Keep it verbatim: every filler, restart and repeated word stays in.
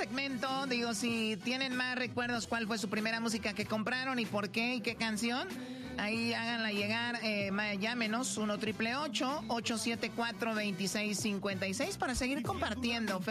segmento. Digo, si tienen más recuerdos, ¿cuál fue su primera música que compraron y por qué y qué canción? Ahí háganla llegar, eh, llámenos uno triple ocho, ocho siete cuatro, dos seis cinco seis para seguir compartiendo.